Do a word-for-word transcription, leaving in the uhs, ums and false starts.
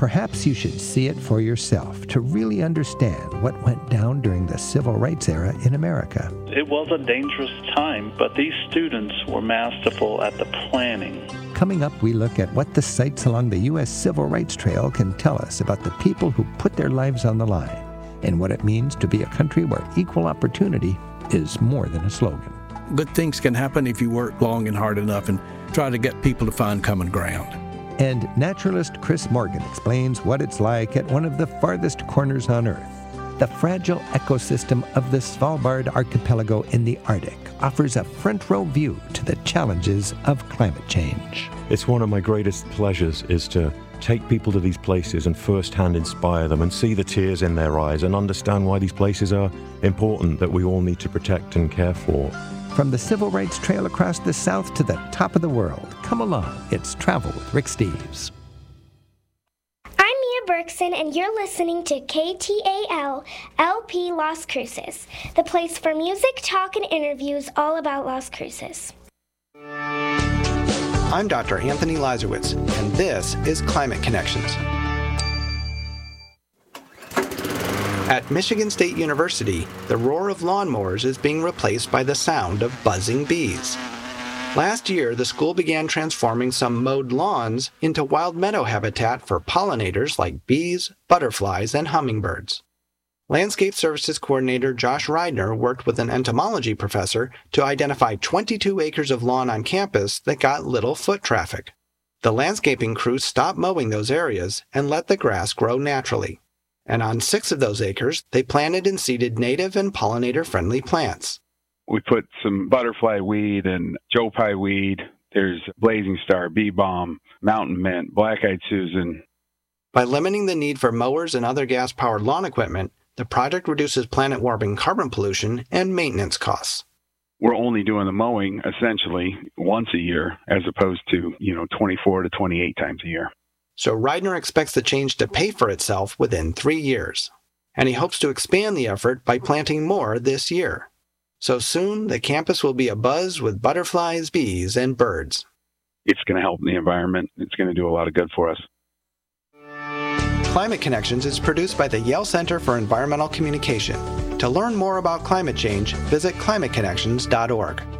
Perhaps you should see it for yourself to really understand what went down during the civil rights era in America. It was a dangerous time, but these students were masterful at the planning. Coming up, we look at what the sites along the U S Civil Rights Trail can tell us about the people who put their lives on the line and what it means to be a country where equal opportunity is more than a slogan. Good things can happen if you work long and hard enough and try to get people to find common ground. And naturalist Chris Morgan explains what it's like at one of the farthest corners on Earth. The fragile ecosystem of the Svalbard archipelago in the Arctic offers a front row view to the challenges of climate change. It's one of my greatest pleasures is to take people to these places and firsthand inspire them and see the tears in their eyes and understand why these places are important that we all need to protect and care for. From the Civil Rights Trail across the South to the top of the world, come along. It's Travel with Rick Steves. I'm Mia Berkson, and you're listening to K T A L L P Las Cruces, the place for music, talk, and interviews all about Las Cruces. I'm Doctor Anthony Lazarowitz, and this is Climate Connections. At Michigan State University, the roar of lawnmowers is being replaced by the sound of buzzing bees. Last year, the school began transforming some mowed lawns into wild meadow habitat for pollinators like bees, butterflies, and hummingbirds. Landscape Services Coordinator Josh Reidner worked with an entomology professor to identify twenty-two acres of lawn on campus that got little foot traffic. The landscaping crew stopped mowing those areas and let the grass grow naturally. And on six of those acres, they planted and seeded native and pollinator-friendly plants. We put some butterfly weed and Joe Pye weed. There's blazing star, bee balm, mountain mint, black-eyed Susan. By limiting the need for mowers and other gas-powered lawn equipment, the project reduces planet-warming carbon pollution and maintenance costs. We're only doing the mowing, essentially, once a year, as opposed to, you know, twenty-four to twenty-eight times a year. So Reidner expects the change to pay for itself within three years. And he hopes to expand the effort by planting more this year. So soon, the campus will be abuzz with butterflies, bees, and birds. It's going to help the environment. It's going to do a lot of good for us. Climate Connections is produced by the Yale Center for Environmental Communication. To learn more about climate change, visit climate connections dot org.